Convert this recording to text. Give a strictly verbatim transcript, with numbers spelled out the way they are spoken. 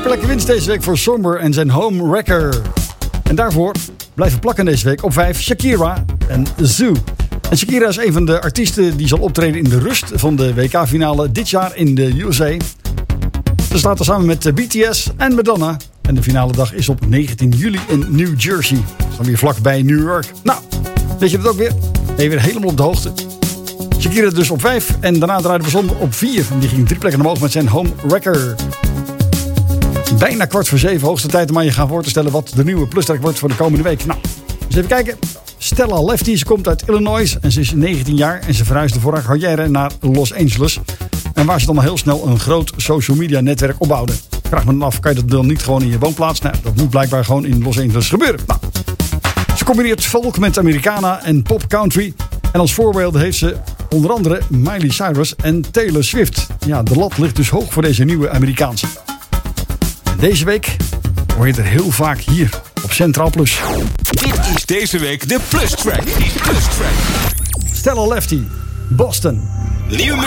plekje winst deze week voor Somber en zijn Home Wrecker. En daarvoor blijven plakken deze week op vijf Shakira en Zoo. En Shakira is een van de artiesten die zal optreden in de rust van de W K-finale dit jaar in de U S A. Ze staat er samen met B T S en Madonna. En de finale dag is op negentien juli in New Jersey. Dat is dan weer vlakbij New York. Nou, weet je dat ook weer? Ben je weer helemaal op de hoogte. Shakira dus op vijf en daarna draaide we Zonder op vier. En die ging drie plekken omhoog met zijn Home Wrecker. Bijna kwart voor zeven, hoogste tijd om aan je gaan voor te stellen wat de nieuwe plustrek wordt voor de komende week. Nou, eens even kijken. Stella Lefty, ze komt uit Illinois en ze is negentien jaar en ze verhuisde voor haar carrière naar Los Angeles. En waar ze dan al heel snel een groot social media netwerk opbouwde. Vraag me dan af, kan je dat dan niet gewoon in je woonplaats? Nou, dat moet blijkbaar gewoon in Los Angeles gebeuren. Nou, ze combineert folk met Americana en pop country. En als voorbeelden heeft ze onder andere Miley Cyrus en Taylor Swift. Ja, de lat ligt dus hoog voor deze nieuwe Amerikaanse. En deze week hoor je het er heel vaak hier op Centraal Plus. Dit is deze week de Plus Track. Plus Track. Stella Lefty, Boston. Nieuwe